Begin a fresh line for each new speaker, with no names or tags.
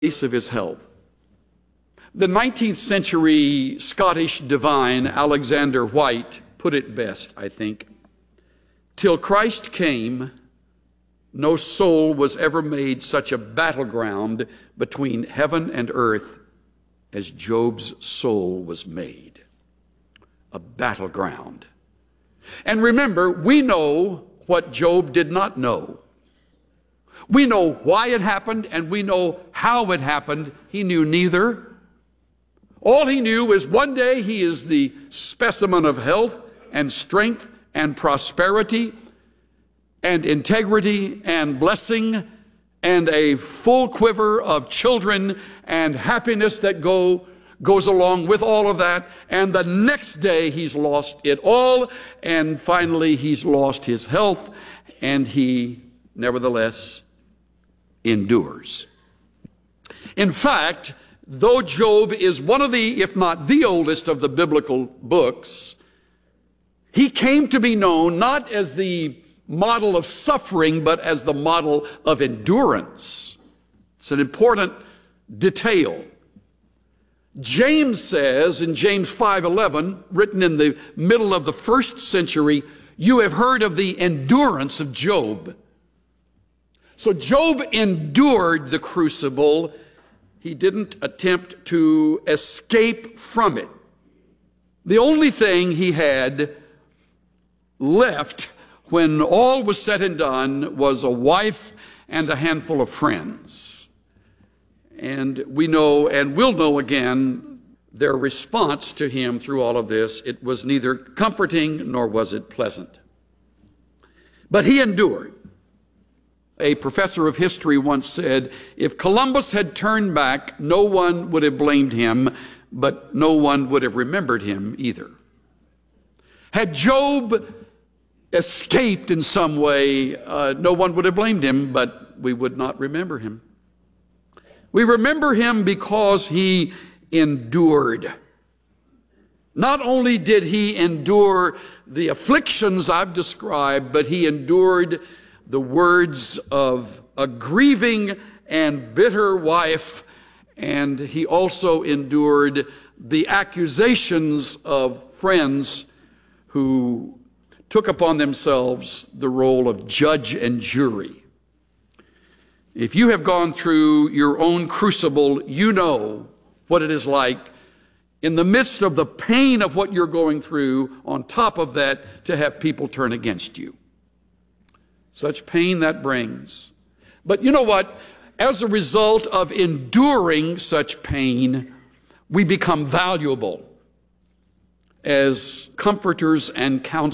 of his health. The 19th century Scottish divine Alexander White put it best, I think. Till Christ came, no soul was ever made such a battleground between heaven and earth as Job's soul was made. A battleground. And remember, we know what Job did not know. We know why it happened, and we know how it happened. He knew neither. All he knew is one day he is the specimen of health and strength and prosperity and integrity and blessing and a full quiver of children and happiness that goes along with all of that. And the next day he's lost it all, and finally he's lost his health, and he nevertheless endures. In fact, though Job is one of the, if not the oldest of the biblical books, he came to be known not as the model of suffering, but as the model of endurance. It's an important detail. James says in James 5:11, written in the middle of the first century, "You have heard of the endurance of Job." So Job endured the crucible. He didn't attempt to escape from it. The only thing he had left when all was said and done was a wife and a handful of friends. And we know and will know again their response to him through all of this. It was neither comforting nor was it pleasant. But he endured. A professor of history once said, if Columbus had turned back, no one would have blamed him, but no one would have remembered him either. Had Job escaped in some way, no one would have blamed him, but we would not remember him. We remember him because he endured. Not only did he endure the afflictions I've described, but he endured the words of a grieving and bitter wife, and he also endured the accusations of friends who took upon themselves the role of judge and jury. If you have gone through your own crucible, you know what it is like in the midst of the pain of what you're going through, on top of that, to have people turn against you. Such pain that brings. But you know what? As a result of enduring such pain, we become valuable as comforters and counselors.